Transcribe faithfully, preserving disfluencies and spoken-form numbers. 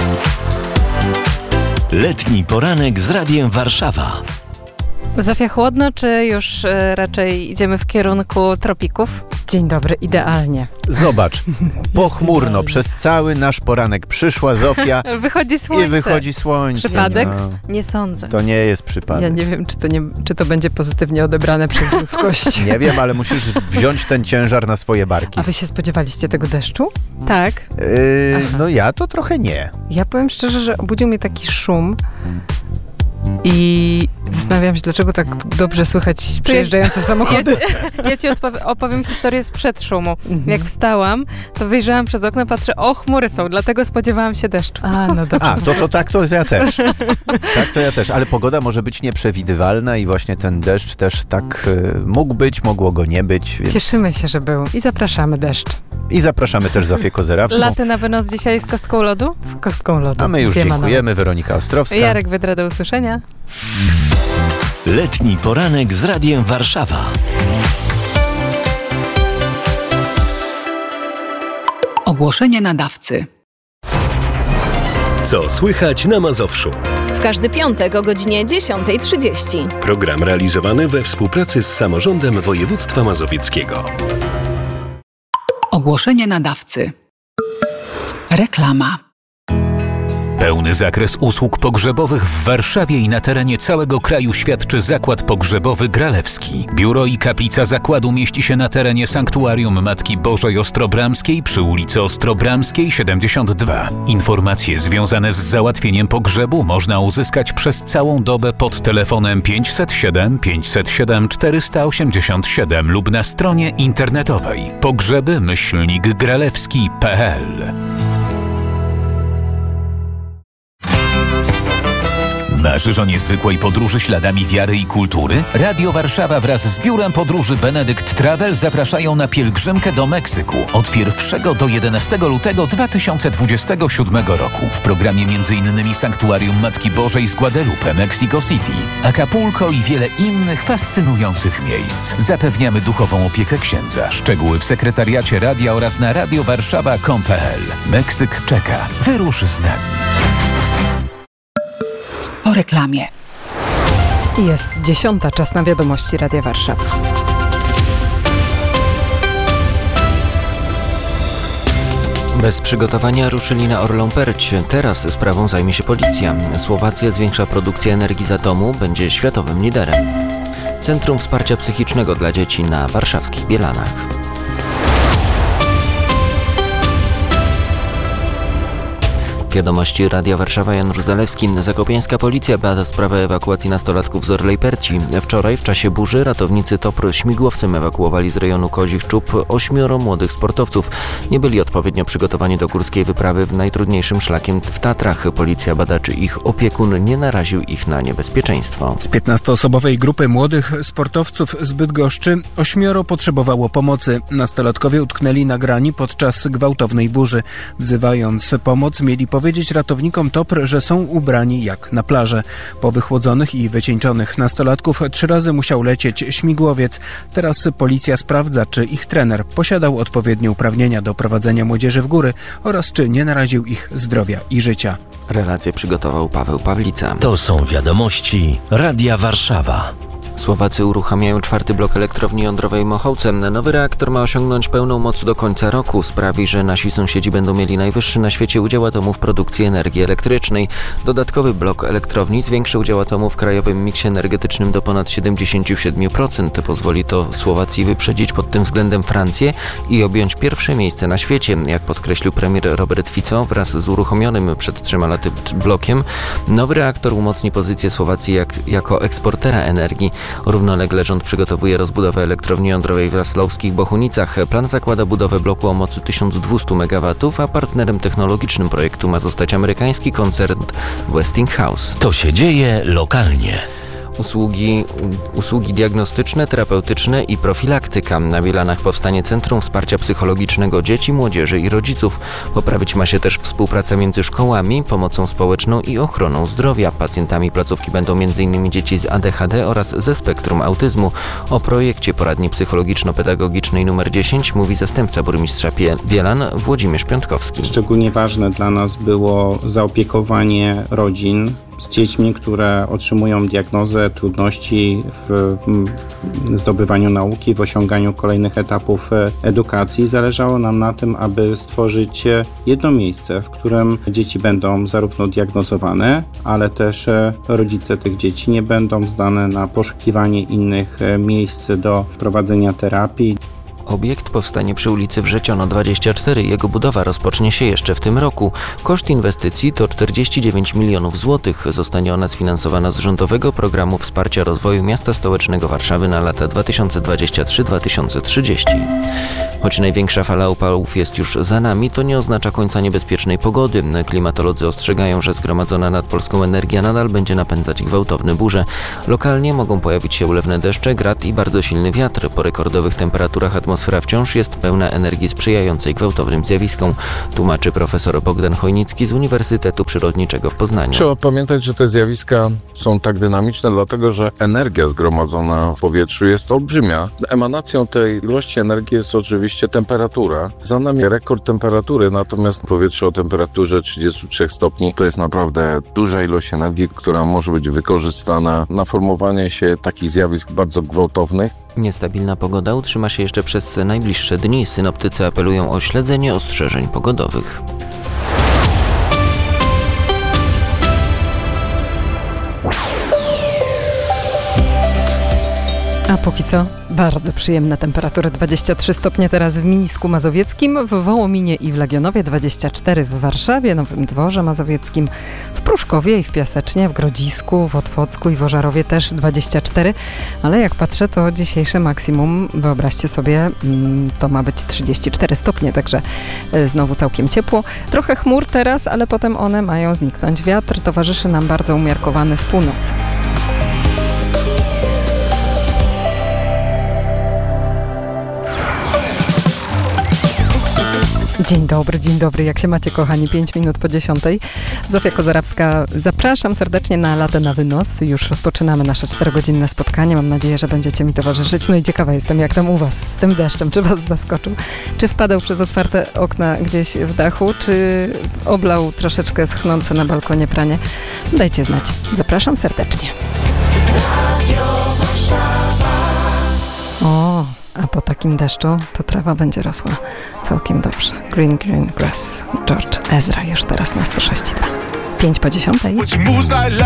Letni poranek z Radiem Warszawa. Zofia, chłodno, czy już y, raczej idziemy w kierunku tropików? Dzień dobry, idealnie. Zobacz, pochmurno, przez cały nasz poranek przyszła Zofia Wychodzi słońce. i wychodzi słońce. Przypadek? No, Nie sądzę. to nie jest przypadek. Ja nie wiem, czy to, nie, czy to będzie pozytywnie odebrane przez ludzkość. Nie wiem, ale musisz wziąć ten ciężar na swoje barki. A wy się spodziewaliście tego deszczu? Tak. Yy, no ja to trochę nie. Ja powiem szczerze, że obudził mnie taki szum i zastanawiam się, dlaczego tak dobrze słychać przejeżdżające samochody. Ja, ja ci odpow- opowiem historię sprzed szumu. Mhm. Jak wstałam, to wyjrzałam przez okno, patrzę, o, chmury są, dlatego spodziewałam się deszczu. A, no dobrze. A, to, to tak to ja też. Tak to ja też, ale pogoda może być nieprzewidywalna i właśnie ten deszcz też tak y, mógł być, mogło go nie być. Więc... Cieszymy się, że był i zapraszamy deszcz. I zapraszamy też Zofię Kozerawską. Laty na wynos dzisiaj z kostką lodu? Z kostką lodu. A my już Wiem, dziękujemy, Weronika Ostrowska. Jarek Wydra, do usłyszenia. Letni poranek z Radiem Warszawa. Ogłoszenie nadawcy. Co słychać na Mazowszu? W każdy piątek o godzinie dziesiąta trzydzieści. Program realizowany we współpracy z Samorządem Województwa Mazowieckiego. Ogłoszenie nadawcy. Reklama. Pełny zakres usług pogrzebowych w Warszawie i na terenie całego kraju świadczy Zakład Pogrzebowy Gralewski. Biuro i kaplica zakładu mieści się na terenie Sanktuarium Matki Bożej Ostrobramskiej przy ulicy Ostrobramskiej siedemdziesiąt dwa. Informacje związane z załatwieniem pogrzebu można uzyskać przez całą dobę pod telefonem pięćset siedem pięćset siedem czterysta osiemdziesiąt siedem lub na stronie internetowej pogrzeby myślnik gralewski kropka p l. Marzysz o niezwykłej podróży śladami wiary i kultury? Radio Warszawa wraz z Biurem Podróży Benedykt Travel zapraszają na pielgrzymkę do Meksyku od pierwszego do jedenastego lutego dwa tysiące dwudziestego siódmego roku. W programie m.in. Sanktuarium Matki Bożej z Guadalupe, Mexico City, Acapulco i wiele innych fascynujących miejsc. Zapewniamy duchową opiekę księdza. Szczegóły w sekretariacie radia oraz na radiowarszawa kropka com kropka p l. Meksyk czeka. Wyrusz z nami. Po reklamie. Jest dziesiąta, czas na wiadomości Radia Warszawa. Bez przygotowania ruszyli na Orlą Perć. Teraz sprawą zajmie się policja. Słowacja zwiększa produkcję energii z atomu, będzie światowym liderem. Centrum Wsparcia Psychicznego dla Dzieci na warszawskich Bielanach. Wiadomości Radia Warszawa, Jan Zalewski. Zakopiańska policja bada sprawę ewakuacji nastolatków z Orlej Perci. Wczoraj w czasie burzy ratownicy TOPR śmigłowcem ewakuowali z rejonu Kozich Czub ośmioro młodych sportowców. Nie byli odpowiednio przygotowani do górskiej wyprawy w najtrudniejszym szlakiem w Tatrach. Policja bada, czy ich opiekun nie naraził ich na niebezpieczeństwo. Z piętnastoosobowej grupy młodych sportowców z Bydgoszczy ośmioro potrzebowało pomocy. Nastolatkowie utknęli na grani podczas gwałtownej burzy. Wzywając pomoc, mieli powiedzieć ratownikom TOPR, że są ubrani jak na plażę. Po wychłodzonych i wycieńczonych nastolatków trzy razy musiał lecieć śmigłowiec. Teraz policja sprawdza, czy ich trener posiadał odpowiednie uprawnienia do prowadzenia młodzieży w góry oraz czy nie naraził ich zdrowia i życia. Relację przygotował Paweł Pawlica. To są wiadomości Radia Warszawa. Słowacy uruchamiają czwarty blok elektrowni jądrowej w Mochołce. Nowy reaktor ma osiągnąć pełną moc do końca roku. Sprawi, że nasi sąsiedzi będą mieli najwyższy na świecie udział atomu w produkcji energii elektrycznej. Dodatkowy blok elektrowni zwiększy udział atomu w krajowym miksie energetycznym do ponad siedemdziesiąt siedem procent. Pozwoli to Słowacji wyprzedzić pod tym względem Francję i objąć pierwsze miejsce na świecie. Jak podkreślił premier Robert Fico, wraz z uruchomionym przed trzema laty blokiem, nowy reaktor umocni pozycję Słowacji jak, jako eksportera energii. Równolegle rząd przygotowuje rozbudowę elektrowni jądrowej w Jaslowskich Bochunicach. Plan zakłada budowę bloku o mocy tysiąc dwieście megawatów, a partnerem technologicznym projektu ma zostać amerykański koncern Westinghouse. To się dzieje lokalnie. usługi, usługi diagnostyczne, terapeutyczne i profilaktyka. Na Bielanach powstanie Centrum Wsparcia Psychologicznego Dzieci, Młodzieży i Rodziców. Poprawić ma się też współpraca między szkołami, pomocą społeczną i ochroną zdrowia. Pacjentami placówki będą m in dzieci z A D H D oraz ze spektrum autyzmu. O projekcie poradni psychologiczno-pedagogicznej numer dziesięć mówi zastępca burmistrza Bielan Włodzimierz Piątkowski. Szczególnie ważne dla nas było zaopiekowanie rodzin z dziećmi, które otrzymują diagnozę, trudności w zdobywaniu nauki, w osiąganiu kolejnych etapów edukacji. Zależało nam na tym, aby stworzyć jedno miejsce, w którym dzieci będą zarówno diagnozowane, ale też rodzice tych dzieci nie będą zdane na poszukiwanie innych miejsc do prowadzenia terapii. Obiekt powstanie przy ulicy Wrzeciono dwadzieścia cztery. Jego budowa rozpocznie się jeszcze w tym roku. Koszt inwestycji to czterdzieści dziewięć milionów złotych. Zostanie ona sfinansowana z Rządowego Programu Wsparcia Rozwoju Miasta Stołecznego Warszawy na lata dwa tysiące dwudziesty trzeci do dwa tysiące trzydziestego. Choć największa fala upałów jest już za nami, to nie oznacza końca niebezpiecznej pogody. Klimatolodzy ostrzegają, że zgromadzona nad Polską energia nadal będzie napędzać gwałtowne burze. Lokalnie mogą pojawić się ulewne deszcze, grad i bardzo silny wiatr. Po rekordowych temperaturach atmosfera wciąż jest pełna energii sprzyjającej gwałtownym zjawiskom, tłumaczy profesor Bogdan Chojnicki z Uniwersytetu Przyrodniczego w Poznaniu. Trzeba pamiętać, że te zjawiska są tak dynamiczne, dlatego że energia zgromadzona w powietrzu jest olbrzymia. Emanacją tej ilości energii jest oczywiście temperatura. Za nami rekord temperatury, natomiast powietrze o temperaturze trzydziestu trzech stopni to jest naprawdę duża ilość energii, która może być wykorzystana na formowanie się takich zjawisk bardzo gwałtownych. Niestabilna pogoda utrzyma się jeszcze przez najbliższe dni. Synoptycy apelują o śledzenie ostrzeżeń pogodowych. A póki co bardzo przyjemne temperatury. dwadzieścia trzy stopnie teraz w Mińsku Mazowieckim, w Wołominie i w Legionowie, dwadzieścia cztery w Warszawie, Nowym Dworze Mazowieckim, w Pruszkowie i w Piasecznie, w Grodzisku, w Otwocku i w Ożarowie też dwadzieścia cztery, ale jak patrzę, to dzisiejsze maksimum, wyobraźcie sobie, to ma być trzydzieści cztery stopnie, także znowu całkiem ciepło. Trochę chmur teraz, ale potem one mają zniknąć. Wiatr towarzyszy nam bardzo umiarkowany z północy. Dzień dobry, dzień dobry. Jak się macie, kochani? pięć minut po dziesiątej. Zofia Kozarawska, zapraszam serdecznie na Latę na wynos. Już rozpoczynamy nasze czterogodzinne spotkanie. Mam nadzieję, że będziecie mi towarzyszyć. No i ciekawa jestem, jak tam u was z tym deszczem. Czy was zaskoczył? Czy wpadał przez otwarte okna gdzieś w dachu? Czy oblał troszeczkę schnące na balkonie pranie? Dajcie znać. Zapraszam serdecznie. O, a po takim deszczu to trawa będzie rosła całkiem dobrze. Green, green grass. George Ezra już teraz na sto sześć i dwa. pięć po dziesiątej.